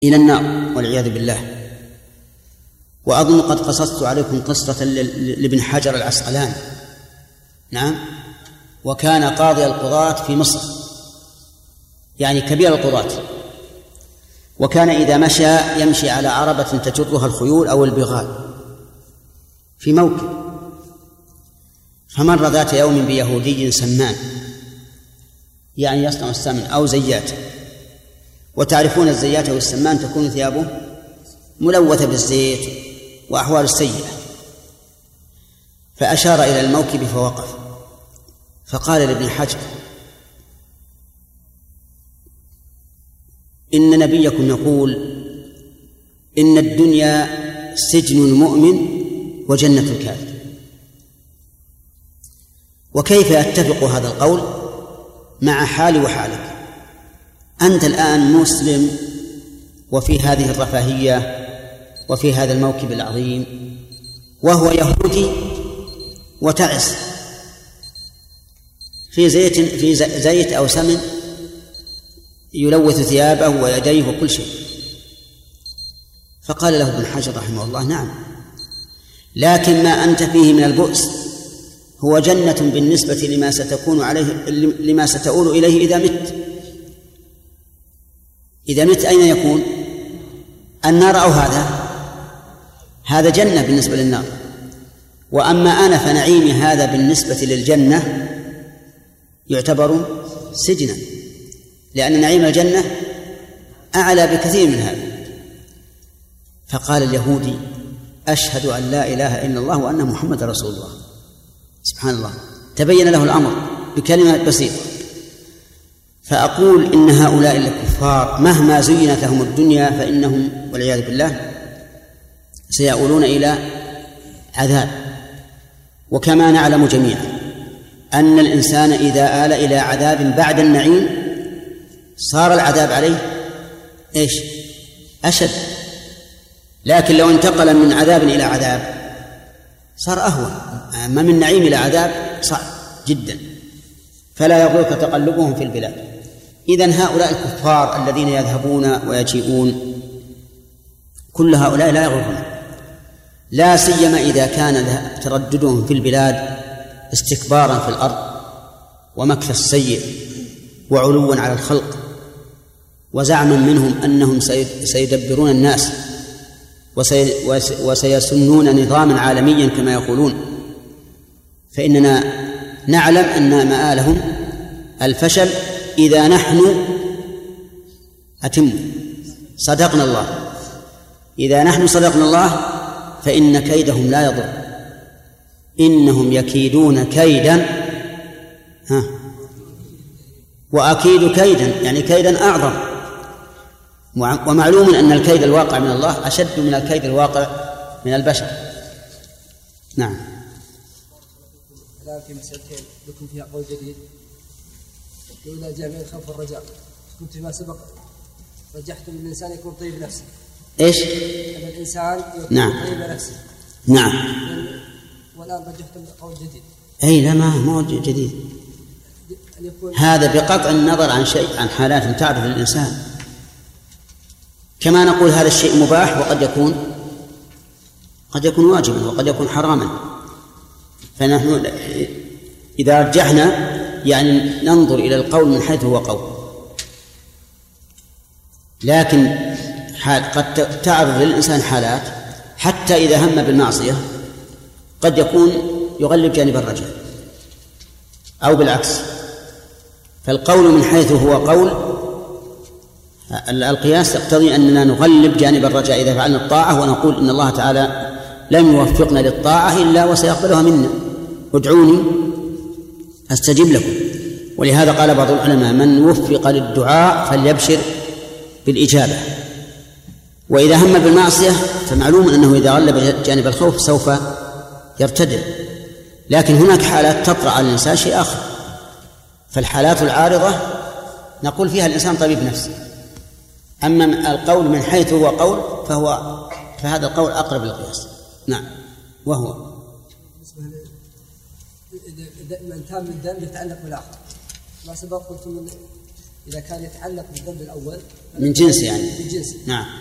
إلى النار والعياذ بالله. وأظن قد قصصت عليكم قصة لابن حجر العسقلاني، نعم، وكان قاضي القضاة في مصر، يعني كبير القضاة، وكان إذا مشى يمشي على عربة تجرها الخيول أو البغال في موكب، فمر ذات يوم بيهودي سمان، يعني يصنع السمن أو زيات، وتعرفون الزيات والسمان تكون ثيابه ملوثة بالزيت وأحوال السيئة، فأشار إلى الموكب فوقف، فقال لابن حجر: إن نبيكم يقول إن الدنيا سجن المؤمن وجنة الكافر، وكيف يتفق هذا القول مع حالي وحالك؟ أنت الآن مسلم وفي هذه الرفاهية وفي هذا الموكب العظيم، وهو يهودي وتعس في زيت أو سمن يلوث ثيابه ويديه وكل شيء. فقال له ابن حجر رحمه الله: نعم، لكن ما أنت فيه من البؤس هو جنة بالنسبة لما ستكون عليه، لما ستؤول إليه إذا مت. إذا مت أين يكون؟ النار أو هذا جنة بالنسبة للنار، وأما أنا فنعيمي هذا بالنسبة للجنة يعتبر سجنا، لأن نعيم الجنة أعلى بكثير من هذا. فقال اليهودي: أشهد أن لا إله إلا الله وأن محمد رسول الله. سبحان الله، تبين له الأمر بكلمة بسيطة. فأقول إن هؤلاء الكفار مهما زينت لهم الدنيا فإنهم والعياذ بالله سيؤولون إلى عذاب. وكما نعلم جميعا أن الإنسان إذا آل إلى عذاب بعد النعيم صار العذاب عليه إيش؟ أشد. لكن لو انتقل من عذاب إلى عذاب صار أهون، أما من نعيم إلى عذاب صعب جدا. فلا يغرك تقلبهم في البلاد. إذن هؤلاء الكفار الذين يذهبون ويجيئون كل هؤلاء لا يغرون، لا سيما إذا كان ترددهم في البلاد استكبارا في الأرض ومكث السيء وعلوا على الخلق وزعما منهم أنهم سيدبرون الناس وسيسنون نظاما عالميا كما يقولون. فإننا نعلم أن مآلهم الفشل إذا نحن صدقنا الله. إذا نحن صدقنا الله فإن كيدهم لا يضر، إنهم يكيدون كيدا وأكيد كيدا، يعني كيدا أعظم. ومعلوم أن الكيد الواقع من الله أشد من الكيد الواقع من البشر. نعم. الآن في مسألتين لكم فيها قول جديد. الأولى جامع الخوف والرجاء، كنت فيما سبق رجحتم أن الإنسان يكون طيب نفسه. إيش؟ أن الإنسان يكون طيب نفسه. نعم. والآن رجحتم قول جديد. أي لا، ما هو جديد. هذا بقطع النظر عن شيء، عن حالات تعرف الإنسان. كما نقول هذا الشيء مباح وقد يكون واجبا وقد يكون حراما. فنحن إذا رجحنا يعني ننظر إلى القول من حيث هو قول، لكن قد تعرض للإنسان حالات حتى إذا هم بالمعصية قد يكون يغلب جانب الرجاء أو بالعكس. فالقول من حيث هو قول، القياس يقتضي أننا نغلب جانب الرجاء إذا فعلنا الطاعة ونقول إن الله تعالى لم يوفقنا للطاعة إلا وسيقبلها منا، ادعوني أستجب لكم. ولهذا قال بعض العلماء: من وفق للدعاء فليبشر بالإجابة. وإذا هم بالمعصية فمعلوم أنه إذا غلب جانب الخوف سوف يرتدع. لكن هناك حالات تطرأ على الإنسان شيء آخر، فالحالات العارضة نقول فيها الإنسان طبيب نفسه. أما القول من حيث هو قول فهذا القول أقرب للقياس. نعم. وهو من تام الدم يتعلق بالآخر. ما سبق قلت إذا كان يتعلق بالذنب الأول من جنس يعني. من جنس. نعم.